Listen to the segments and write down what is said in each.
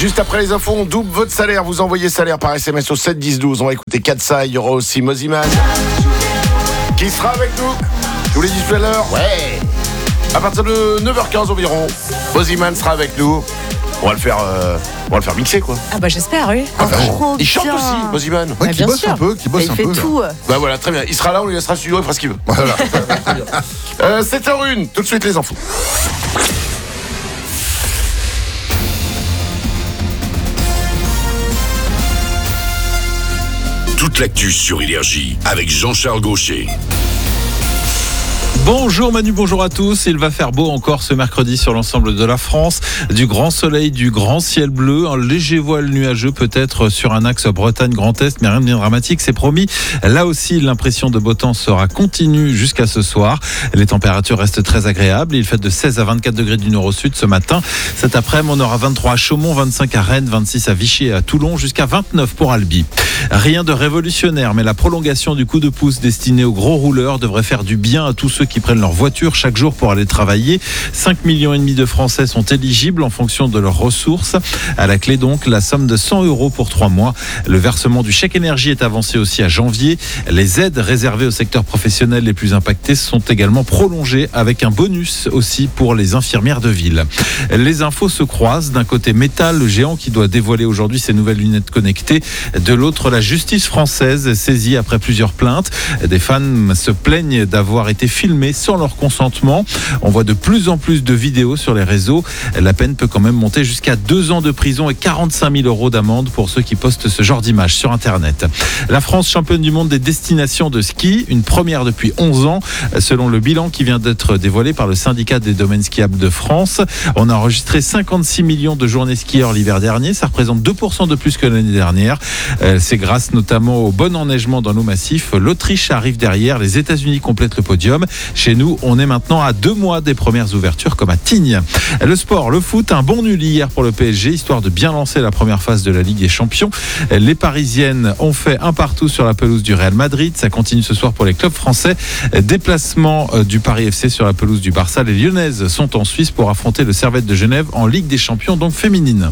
Juste après les infos, on double votre salaire. Vous envoyez salaire par SMS au 7 10 12. On va écouter Katsai. Il y aura aussi Moziman qui sera avec nous. Je vous l'ai dit tout à l'heure. Ouais. À partir de 9h15 environ, Moziman sera avec nous. On va le faire mixer, quoi. Ah bah j'espère, oui. Il chante aussi, Moziman. Ouais, qui bosse un peu, Il fait tout. Bah voilà, très bien. Il sera là, on lui laissera le studio, il fera ce qu'il veut. Voilà. 7h01, tout de suite les infos. Toute l'actu sur Énergie avec Jean-Charles Gaucher. Bonjour Manu, bonjour à tous. Il va faire beau encore ce mercredi sur l'ensemble de la France. Du grand soleil, du grand ciel bleu, un léger voile nuageux peut-être sur un axe Bretagne-Grand Est, mais rien de bien dramatique, c'est promis. Là aussi, l'impression de beau temps sera continue jusqu'à ce soir. Les températures restent très agréables. Il fait de 16 à 24 degrés du nord au sud ce matin. Cet après-midi, on aura 23 à Chaumont, 25 à Rennes, 26 à Vichy et à Toulon, jusqu'à 29 pour Albi. Rien de révolutionnaire, mais la prolongation du coup de pouce destiné aux gros rouleurs devrait faire du bien à tous ceux qui prennent leur voiture chaque jour pour aller travailler. 5,5 millions de Français sont éligibles en fonction de leurs ressources. À la clé donc, la somme de 100 € pour 3 mois. Le versement du chèque énergie est avancé aussi à janvier. Les aides réservées au secteur professionnel les plus impactés sont également prolongées avec un bonus aussi pour les infirmières de ville. Les infos se croisent. D'un côté, Meta, le géant qui doit dévoiler aujourd'hui ses nouvelles lunettes connectées. De l'autre, la justice française saisie après plusieurs plaintes. Des fans se plaignent d'avoir été filmés sans leur consentement. On voit de plus en plus de vidéos sur les réseaux. La peine peut quand même monter jusqu'à 2 ans de prison et 45 000 € d'amende pour ceux qui postent ce genre d'images sur Internet. La France championne du monde des destinations de ski, une première depuis 11 ans, selon le bilan qui vient d'être dévoilé par le syndicat des domaines skiables de France. On a enregistré 56 millions de journées skieurs l'hiver dernier. Ça représente 2% de plus que l'année dernière. C'est grâce notamment au bon enneigement dans nos massifs. L'Autriche arrive derrière. Les États-Unis complètent le podium. Chez nous, on est maintenant à 2 mois des premières ouvertures comme à Tignes. Le sport, le foot, un bon nul hier pour le PSG, histoire de bien lancer la première phase de la Ligue des Champions. Les Parisiennes ont fait un partout sur la pelouse du Real Madrid. Ça continue ce soir pour les clubs français. Déplacement du Paris FC sur la pelouse du Barça. Les Lyonnaises sont en Suisse pour affronter le Servette de Genève en Ligue des Champions, donc féminine.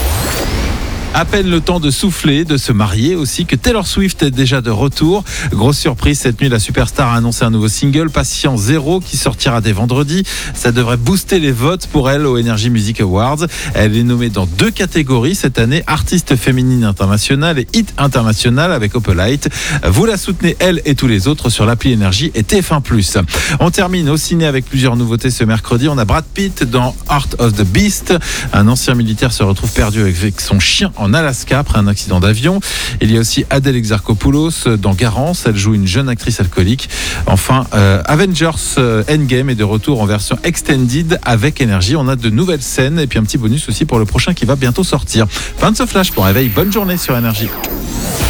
À peine le temps de souffler, de se marier aussi, que Taylor Swift est déjà de retour. Grosse surprise, cette nuit, la superstar a annoncé un nouveau single, Patient Zéro, qui sortira dès vendredi. Ça devrait booster les votes pour elle aux Energy Music Awards. Elle est nommée dans 2 catégories cette année, artiste féminine internationale et hit international avec Opelite. Vous la soutenez, elle et tous les autres, sur l'appli Énergie et TF1+. On termine au ciné avec plusieurs nouveautés ce mercredi. On a Brad Pitt dans Heart of the Beast. Un ancien militaire se retrouve perdu avec son chien en Alaska après un accident d'avion. Il y a aussi Adèle Exarchopoulos dans Garance. Elle joue une jeune actrice alcoolique. Enfin, Avengers Endgame est de retour en version extended avec Énergie. On a de nouvelles scènes et puis un petit bonus aussi pour le prochain qui va bientôt sortir. Fin de ce flash pour réveil. Bonne journée sur Énergie.